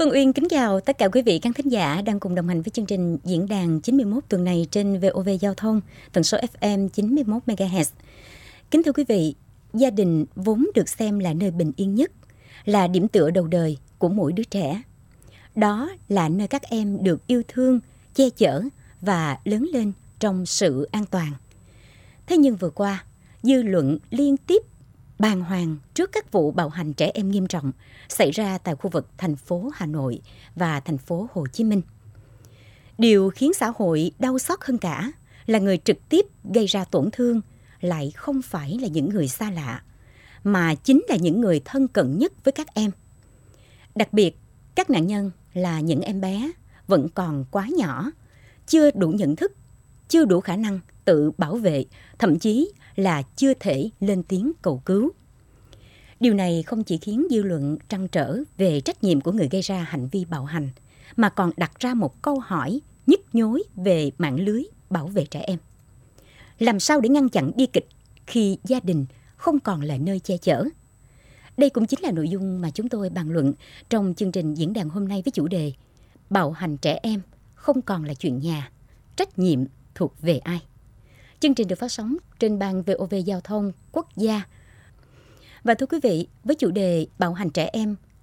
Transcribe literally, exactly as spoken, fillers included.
Phương Uyên kính chào tất cả quý vị khán thính giả đang cùng đồng hành với chương trình diễn đàn chín mươi mốt tuần này trên vê o vê Giao thông, tần số ép em chín mươi mốt mê ga héc. Kính thưa quý vị, gia đình vốn được xem là nơi bình yên nhất, là điểm tựa đầu đời của mỗi đứa trẻ. Đó là nơi các em được yêu thương, che chở và lớn lên trong sự an toàn. Thế nhưng vừa qua, dư luận liên tiếp bàng hoàng trước các vụ bạo hành trẻ em nghiêm trọng xảy ra tại khu vực thành phố Hà Nội và thành phố Hồ Chí Minh. Điều khiến xã hội đau xót hơn cả là người trực tiếp gây ra tổn thương lại không phải là những người xa lạ, mà chính là những người thân cận nhất với các em. Đặc biệt, các nạn nhân là những em bé vẫn còn quá nhỏ, chưa đủ nhận thức, chưa đủ khả năng tự bảo vệ, thậm chí là chưa thể lên tiếng cầu cứu. Điều này không chỉ khiến dư luận trăn trở về trách nhiệm của người gây ra hành vi bạo hành, mà còn đặt ra một câu hỏi nhức nhối về mạng lưới bảo vệ trẻ em. Làm sao để ngăn chặn bi kịch khi gia đình không còn là nơi che chở? Đây cũng chính là nội dung mà chúng tôi bàn luận trong chương trình diễn đàn hôm nay với chủ đề Bạo hành trẻ em không còn là chuyện nhà, trách nhiệm thuộc về ai? Chương trình được phát sóng trên ban vê o vê Giao thông Quốc gia. Và thưa quý vị, với chủ đề bạo hành trẻ em